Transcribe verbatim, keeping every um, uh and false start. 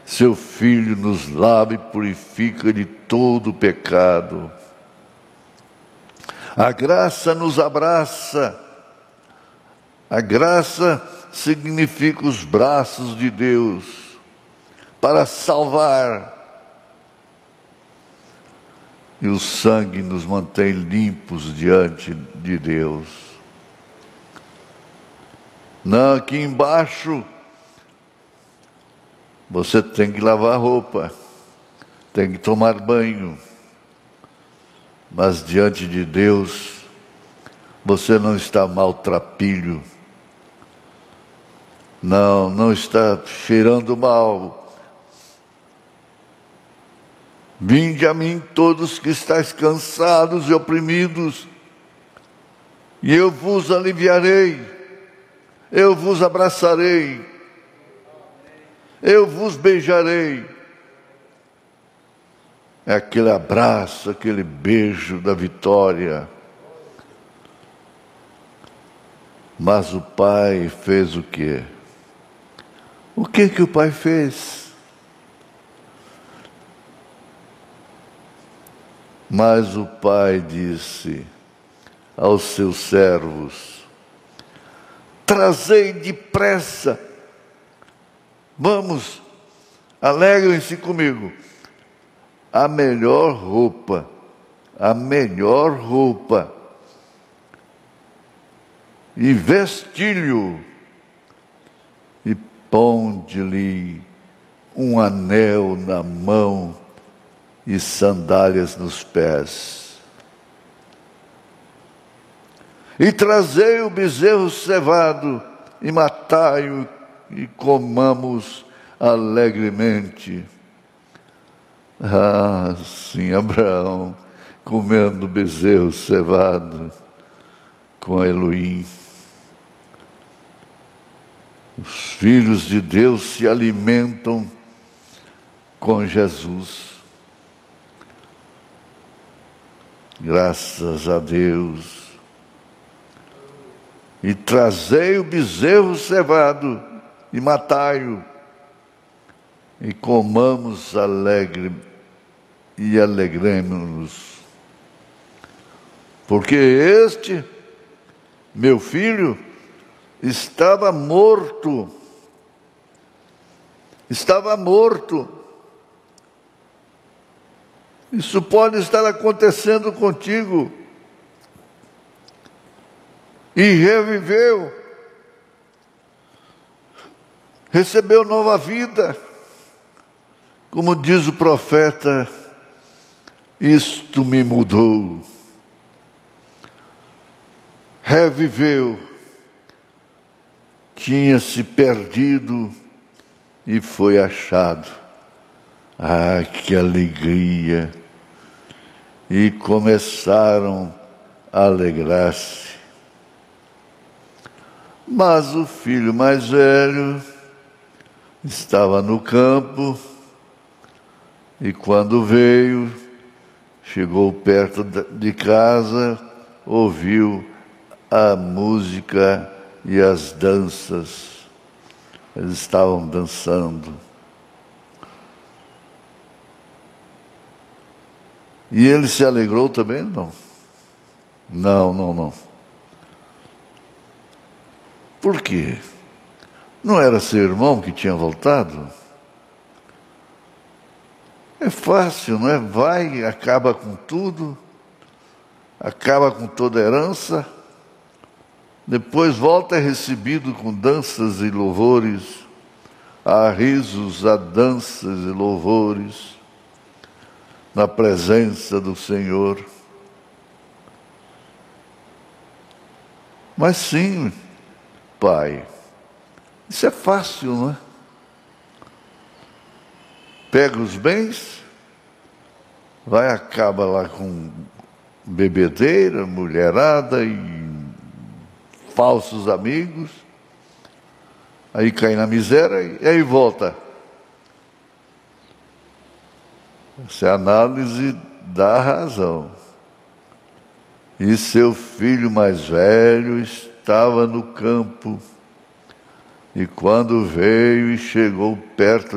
seu Filho nos lava e purifica de todo pecado. A graça nos abraça. A graça significa os braços de Deus para salvar. E o sangue nos mantém limpos diante de Deus. Não, aqui embaixo você tem que lavar roupa, tem que tomar banho. Mas diante de Deus, você não está maltrapilho. Não, não está cheirando mal. Vinde a mim todos que estáis cansados e oprimidos, e eu vos aliviarei, eu vos abraçarei, eu vos beijarei. É aquele abraço, aquele beijo da vitória. Mas o Pai fez o quê? O que que o Pai fez? Mas o Pai disse aos seus servos: trazei depressa, vamos, alegrem-se comigo, a melhor roupa, a melhor roupa, e vestilho, e ponde-lhe um anel na mão e sandálias nos pés. E trazei o bezerro cevado, e matai-o, e comamos alegremente. Ah, sim, Abraão comendo bezerro cevado com Elohim. Os filhos de Deus se alimentam com Jesus. Graças a Deus. E trazei o bezerro cevado e matai-o, e comamos alegre e alegremos-nos. Porque este, meu filho, estava morto, estava morto. Isso pode estar acontecendo contigo. E reviveu, recebeu nova vida. Como diz o profeta, isto me mudou. Reviveu, tinha se perdido e foi achado. Ah, que alegria! E começaram a alegrar-se. Mas o filho mais velho estava no campo, e quando veio, chegou perto de casa, ouviu a música e as danças. Eles estavam dançando. E ele se alegrou também? Não. Não, não, não. Por quê? Não era seu irmão que tinha voltado? É fácil, não é? Vai, acaba com tudo, acaba com toda a herança, depois volta, é recebido com danças e louvores, há risos, há danças e louvores na presença do Senhor. Mas sim, Pai, isso é fácil, não é? Pega os bens, vai, acaba lá com bebedeira, mulherada e falsos amigos, aí cai na miséria e aí volta. Essa análise dá razão. E seu filho mais velho estava no campo, e quando veio e chegou perto